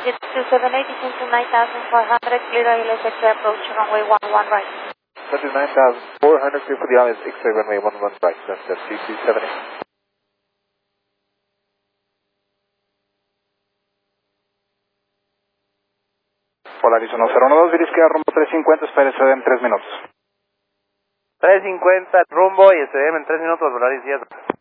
Jet 278, descend to 9,400, clear ILS X-ray approach runway 11 right. 29,400, clear for the ILS X-ray runway 11 right, that's 3278. Polaris 1012, dirige a rumbo 350, espere SDM en 3 minutos. 350 rumbo y SDM en 3 minutos, Polaris 10.